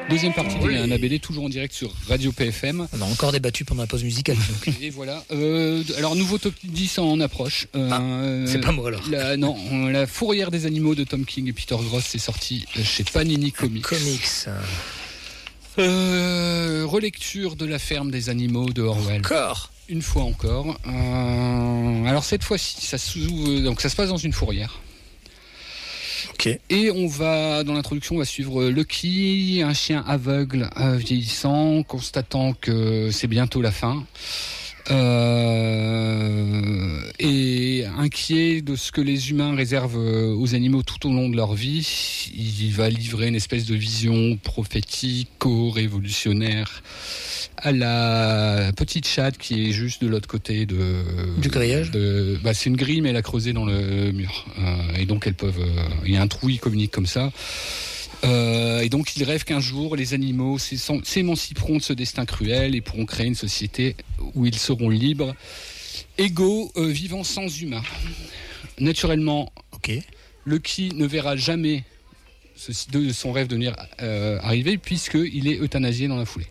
Deuxième partie de ABD, toujours en direct sur Radio PFM. On a encore débattu pendant la pause musicale. Donc. Et voilà. Alors, nouveau top 10 en approche. C'est pas moi alors. La Fourrière des animaux de Tom King et Peter Grosz, c'est sorti chez Panini Comics. Relecture de La Ferme des animaux de Orwell. Encore une fois encore. Alors cette fois-ci, ça se passe dans une fourrière. Okay. Et dans l'introduction, on va suivre Lucky, un chien aveugle vieillissant, constatant que c'est bientôt la fin. Et inquiet de ce que les humains réservent aux animaux tout au long de leur vie, il va livrer une espèce de vision prophético-révolutionnaire à la petite chatte qui est juste de l'autre côté du grillage. C'est une grille, mais elle a creusé dans le mur. Et donc il y a un trou, ils communiquent comme ça. Et donc il rêve qu'un jour les animaux s'émanciperont de ce destin cruel et pourront créer une société où ils seront libres, égaux, vivant sans humains. Naturellement, Lucky ne verra jamais son rêve devenir arriver puisqu'il est euthanasié dans la foulée.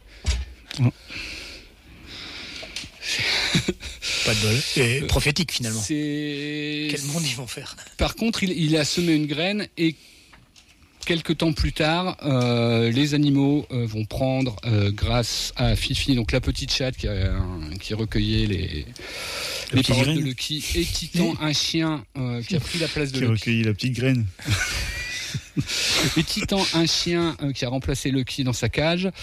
Pas de bol. Et prophétique finalement. Quel monde ils vont faire. Par contre, il a semé une graine et quelques temps plus tard, les animaux vont prendre, grâce à Fifi, donc la petite chatte qui recueillait les paroles de Lucky, et Titan, un chien qui a pris la place de Lucky. Qui a recueilli la petite graine. Et Titan, un chien qui a remplacé Lucky dans sa cage.